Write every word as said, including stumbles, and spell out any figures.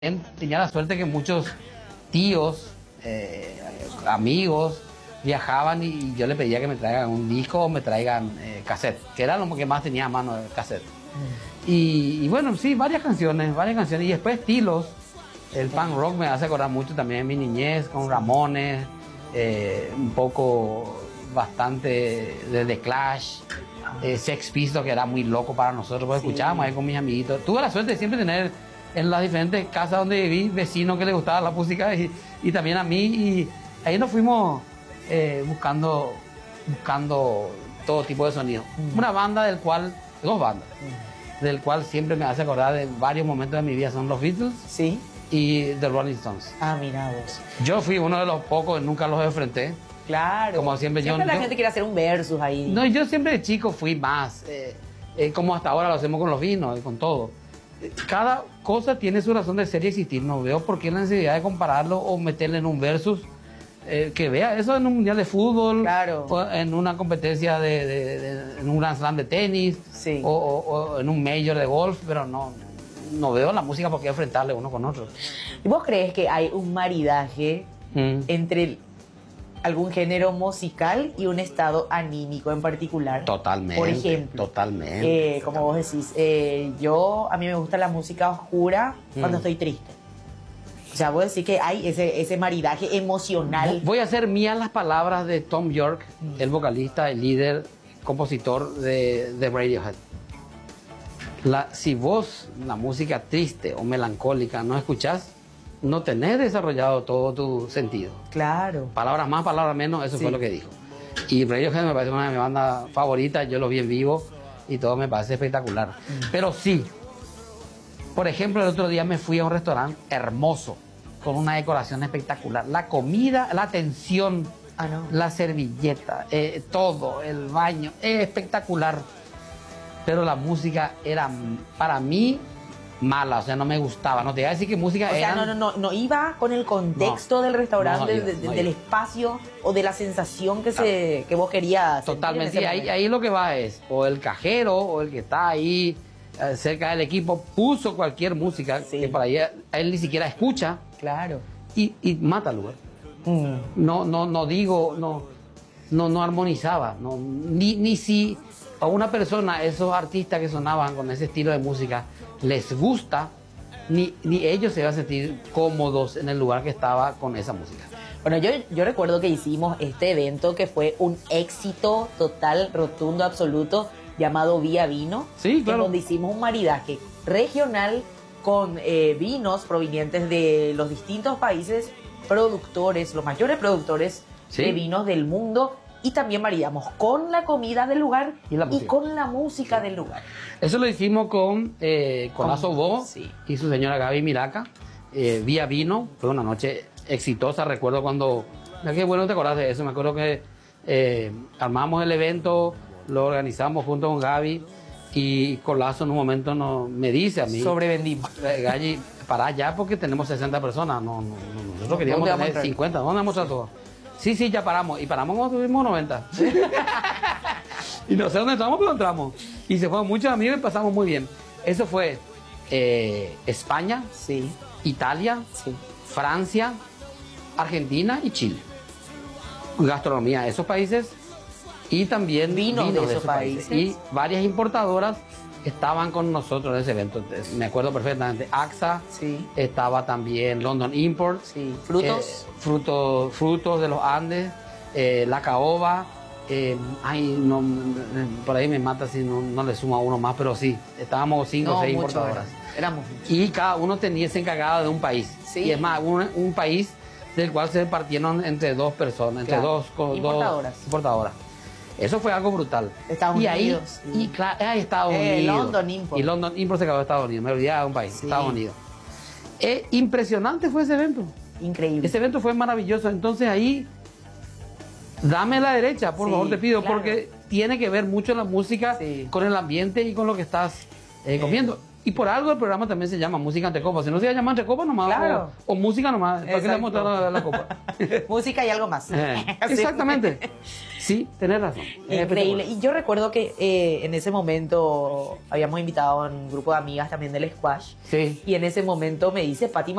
tenía la suerte que muchos tíos, eh, amigos, viajaban y yo le pedía que me traigan un disco o me traigan eh, cassette, que era lo que más tenía a mano, el cassette. Mm. Y, y bueno, sí, varias canciones, varias canciones. Y después estilos. El punk rock me hace acordar mucho también de mi niñez, con Ramones, eh, un poco, bastante de The Clash, eh, Sex Pistols, que era muy loco para nosotros, porque sí, escuchábamos ahí con mis amiguitos. Tuve la suerte de siempre tener en las diferentes casas donde viví vecinos que les gustaba la música y, y también a mí. Y ahí nos fuimos eh, buscando, buscando todo tipo de sonido. Mm. Una banda del cual, dos bandas, mm. del cual siempre me hace acordar de varios momentos de mi vida, son los Beatles. Sí. Y The Rolling Stones. Ah, mira vos. Yo fui uno de los pocos, nunca los enfrenté. Claro. Como siempre, siempre yo, la yo, gente quiere hacer un versus ahí. No, yo siempre de chico fui más, eh, eh, como hasta ahora lo hacemos con los vinos y con todo. Cada cosa tiene su razón de ser y existir. No veo por qué la necesidad de compararlo o meterle en un versus. Eh, que vea eso en un mundial de fútbol, claro, o en una competencia de, de, de en un Grand Slam de tenis, sí, o, o, o en un Major de golf, pero no, no veo la música por qué enfrentarle uno con otro. ¿Y vos crees que hay un maridaje mm. entre algún género musical y un estado anímico en particular? Totalmente. Por ejemplo, totalmente. Eh, como vos decís, eh, yo a mí me gusta la música oscura mm. cuando estoy triste. O sea, vos decís que hay ese, ese maridaje emocional. Voy a hacer mías las palabras de Thom Yorke, el vocalista, el líder, compositor de, de Radiohead. La, si vos la música triste o melancólica no escuchás, no tenés desarrollado todo tu sentido. Claro. Palabras más, palabras menos, eso sí. Fue lo que dijo. Y Radiohead me parece una de mis bandas favoritas, yo lo vi en vivo y todo me parece espectacular. Mm. Pero sí, por ejemplo, el otro día me fui a un restaurante hermoso, con una decoración espectacular. La comida, la atención, ah, no. la servilleta, eh, todo, el baño, eh, espectacular. Pero la música era, para mí, mala, o sea, no me gustaba. No te iba a decir que música o era... O sea, no, no, no, no iba con el contexto no, del restaurante, no, no iba, de, de, no del iba. espacio o de la sensación que, se, que vos querías. Totalmente, y ahí, ahí lo que va es, o el cajero, o el que está ahí eh, cerca del equipo, puso cualquier música sí. que para ahí él ni siquiera escucha. Claro. Y, y mata al lugar. Mm. No, no, no digo, no, no, no armonizaba, no, ni, ni si a una persona, esos artistas que sonaban con ese estilo de música, les gusta, ni, ni ellos se van a sentir cómodos en el lugar que estaba con esa música. Bueno, yo, yo recuerdo que hicimos este evento que fue un éxito total, rotundo, absoluto, llamado Vía Vino. Sí, claro. En donde hicimos un maridaje regional con eh, vinos provenientes de los distintos países productores, los mayores productores sí. de vinos del mundo. Y también maridamos con la comida del lugar y, la y con la música sí. del lugar. Eso lo hicimos con eh, Colazo Bo sí. y su señora Gaby Miraca. Eh, Vía Vino, fue una noche exitosa. Recuerdo cuando... Qué bueno te acordás de eso. Me acuerdo que eh, armamos el evento, lo organizamos junto con Gaby y Colazo en un momento no, me dice a mí... Sobrevendimos. Eh, Galli, pará ya porque tenemos sesenta personas. No, no, no, nosotros queríamos tener cincuenta. ¿Dónde vamos a todo? Sí, sí, ya paramos. Y paramos cuando tuvimos noventa. Y no sé dónde estamos, pero entramos. Y se fueron muchos amigos y pasamos muy bien. Eso fue eh, España, sí. Italia, sí. Francia, Argentina y Chile. Gastronomía de esos países y también vinos, vinos de, de esos esos países. países. Y varias importadoras estaban con nosotros en ese evento. Me acuerdo perfectamente. A X A, sí. estaba también London Import. Sí. Frutos. Eh, frutos, frutos de los Andes, eh, la caoba. Eh, ay, no, por ahí me mata si no, no le sumo a uno más, pero sí, estábamos cinco o no, seis mucho, importadoras. Éramos y cada uno tenía se encargado de un país. Sí. Y es más, un, un país del cual se partieron entre dos personas, entre claro. dos, importadoras. dos importadoras. Eso fue algo brutal. Estados y Unidos. Ahí, y claro, ahí Estados eh, Unidos. London Import. Y London Import se acabó de Estados Unidos. Me olvidaba de un país, sí. Estados Unidos. Eh, impresionante fue ese evento. Increíble. Ese evento fue maravilloso. Entonces ahí, dame la derecha, por sí, favor, te pido, claro. porque tiene que ver mucho la música sí. con el ambiente y con lo que estás eh, comiendo. Y por algo el programa también se llama Música entre copas. Si no se iba a llamar entre copas nomás, Claro. o, o música nomás. ¿Para qué le vamos a dar la, la copa? Música y algo más. Eh, Sí. exactamente. Sí, tenés razón. Es Increíble. Y yo recuerdo que eh, en ese momento habíamos invitado a un grupo de amigas también del squash. Sí. Y en ese momento me dice Pati